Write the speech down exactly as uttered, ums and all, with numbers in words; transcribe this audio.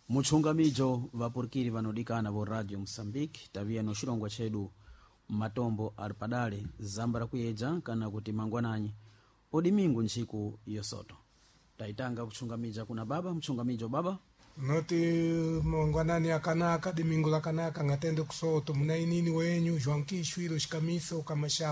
muchungamijo vapurikiri vanodikana vo radio Moçambique tavia no xilongwa chedu matombo arpadale zambara kuyeja kana kuti mangwananyi odimingu nchiku yosoto taitanga kuchungamija kuna baba mchungamijo baba noti mangwanani akanaka dimingu la kanaka ngatende kusoto munainini wenyu João Kishwiro shikamiso kamasha